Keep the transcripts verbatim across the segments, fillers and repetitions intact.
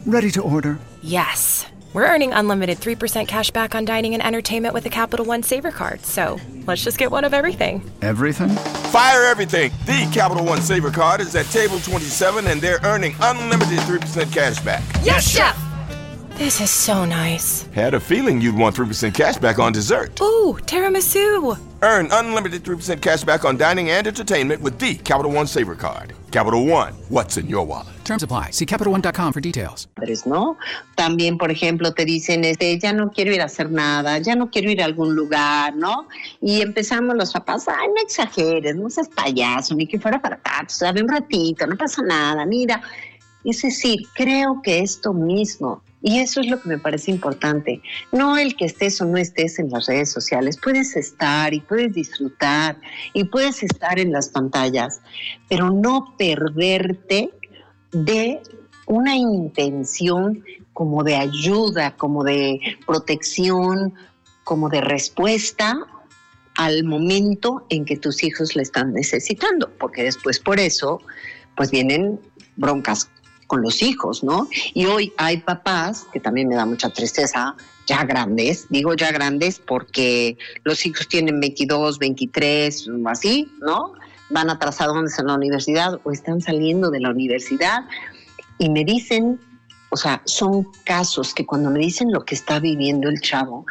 Ready to order. Yes. We're earning unlimited three percent cash back on dining and entertainment with the Capital One Saver Card. So let's just get one of everything. Everything? Fire everything. The Capital One Saver Card is at table twenty-seven, and they're earning unlimited three percent cash back. Yes, Chef! This is so nice. Had a feeling you'd want three percent cash back on dessert. Ooh, tiramisu. Earn unlimited three percent cash back on dining and entertainment with the Capital One Saver Card. Capital One, what's in your wallet? Terms apply. See Capital One dot com for details. ¿No? También, por ejemplo, te dicen, este, ya no quiero ir a hacer nada, ya no quiero ir a algún lugar, ¿no? Y empezamos los papás, ay, no exageres, no seas payaso, ni que fuera para acá, pues, sabe, un ratito, no pasa nada, mira. Es decir, creo que esto mismo, y eso es lo que me parece importante, no el que estés o no estés en las redes sociales, puedes estar y puedes disfrutar y puedes estar en las pantallas, pero no perderte de una intención como de ayuda, como de protección, como de respuesta al momento en que tus hijos le están necesitando, porque después por eso pues vienen broncas con los hijos, ¿no? Y hoy hay papás, que también me da mucha tristeza, ya grandes, digo ya grandes porque los hijos tienen veintidós, veintitrés, así, ¿no? Van atrasados en la universidad o están saliendo de la universidad y me dicen, o sea, son casos que cuando me dicen lo que está viviendo el chavo,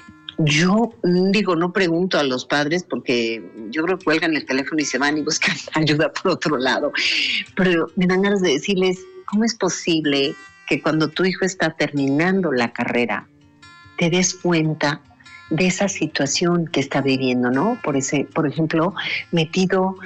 yo digo, no pregunto a los padres porque yo creo que cuelgan el teléfono y se van y buscan ayuda por otro lado, pero me dan ganas de decirles, ¿cómo es posible que cuando tu hijo está terminando la carrera te des cuenta de esa situación que está viviendo, ¿no? Por ese, por ejemplo, metido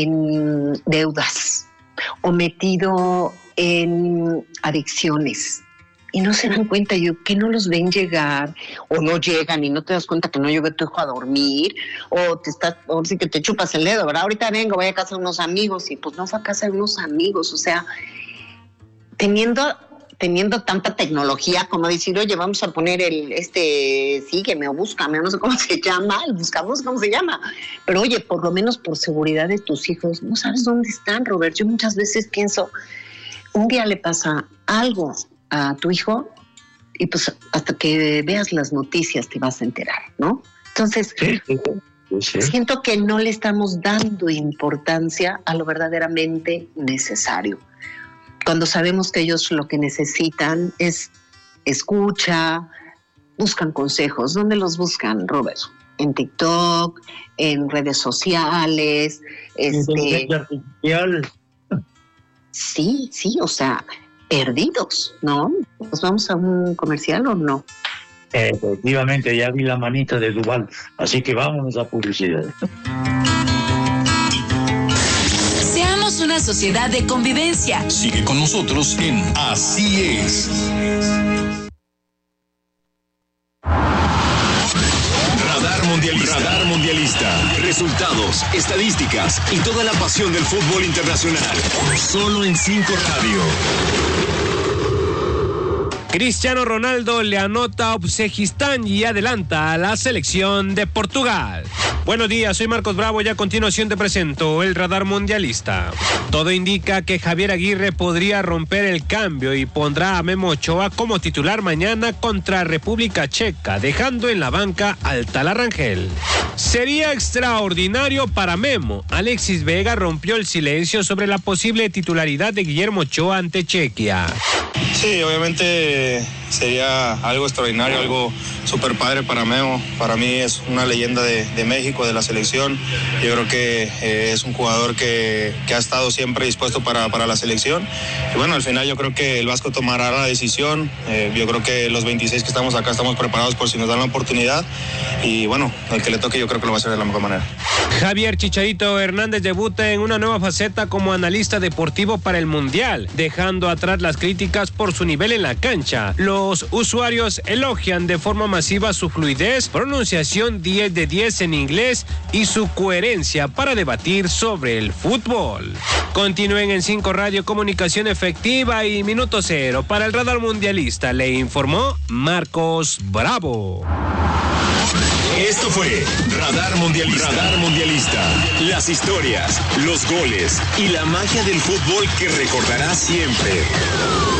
en deudas o metido en adicciones y no se dan cuenta, yo que no los ven llegar o no llegan y no te das cuenta que no llegó tu hijo a dormir o te estás, o sí que te chupas el dedo, ¿verdad? Ahorita vengo, voy a casa de unos amigos y pues no fue a casa de unos amigos, o sea, teniendo teniendo tanta tecnología como decir, oye, vamos a poner el, este, sígueme o búscame, no sé cómo se llama, el buscamos, ¿cómo se llama? Pero oye, por lo menos por seguridad de tus hijos, no sabes dónde están, Robert. Yo muchas veces pienso, un día le pasa algo a tu hijo y pues hasta que veas las noticias te vas a enterar, ¿no? Entonces, sí, sí, sí. Siento que no le estamos dando importancia a lo verdaderamente necesario. Cuando sabemos que ellos lo que necesitan es escucha, buscan consejos. ¿Dónde los buscan, Robert? En TikTok, en redes sociales, este... Sí, sí, o sea, perdidos, ¿no? ¿Nos vamos a un comercial o no? Efectivamente, ya vi la manita de Duval, así que vámonos a publicidad. Una sociedad de convivencia. Sigue con nosotros en Así Es. Radar Mundialista. Radar Mundialista. Resultados, estadísticas y toda la pasión del fútbol internacional. Solo en cinco Radio. Cristiano Ronaldo le anota a Uzbekistán y adelanta a la selección de Portugal. Buenos días, soy Marcos Bravo y a continuación te presento el Radar Mundialista. Todo indica que Javier Aguirre podría romper el cambio y pondrá a Memo Ochoa como titular mañana contra República Checa, dejando en la banca al Tala Rangel. Sería extraordinario para Memo. Alexis Vega rompió el silencio sobre la posible titularidad de Guillermo Ochoa ante Chequia. Sí, obviamente sería algo extraordinario, algo súper padre para Memo. Para mí es una leyenda de, de México, de la selección. Yo creo que eh, es un jugador que, que ha estado siempre dispuesto para, para la selección. Y bueno, al final yo creo que el Vasco tomará la decisión. Eh, yo creo que los veintiséis que estamos acá estamos preparados por si nos dan la oportunidad. Y bueno, el que le toque yo creo que lo va a hacer de la mejor manera. Javier Chicharito Hernández debuta en una nueva faceta como analista deportivo para el Mundial, dejando atrás las críticas por su nivel en la cancha. Los usuarios elogian de forma masiva su fluidez, pronunciación diez de diez en inglés y su coherencia para debatir sobre el fútbol. Continúen en cinco Radio, comunicación efectiva y minuto cero. Para el Radar Mundialista le informó Marcos Bravo. Esto fue Radar Mundialista. Radar Mundialista. Las historias, los goles y la magia del fútbol que recordarás siempre.